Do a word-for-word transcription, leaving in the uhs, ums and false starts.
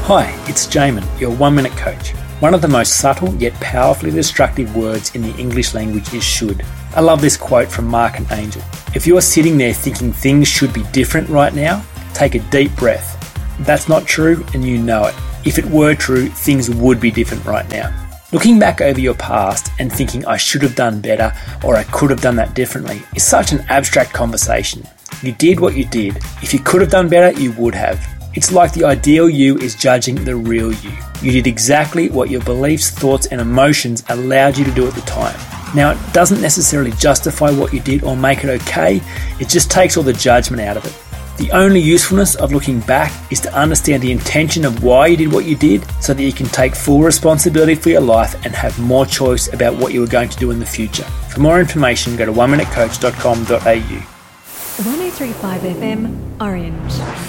Hi, it's Jamin, your One Minute Coach. One of the most subtle yet powerfully destructive words in the English language is should. I love this quote from Mark and Angel. If you are sitting there thinking things should be different right now, take a deep breath. That's not true and you know it. If it were true, things would be different right now. Looking back over your past and thinking I should have done better or I could have done that differently is such an abstract conversation. You did what you did. If you could have done better, you would have. It's like the ideal you is judging the real you. You did exactly what your beliefs, thoughts and emotions allowed you to do at the time. Now, it doesn't necessarily justify what you did or make it okay, it just takes all the judgment out of it. The only usefulness of looking back is to understand the intention of why you did what you did so that you can take full responsibility for your life and have more choice about what you are going to do in the future. For more information, go to one minute coach dot com dot a u. one oh three point five F M, Orange.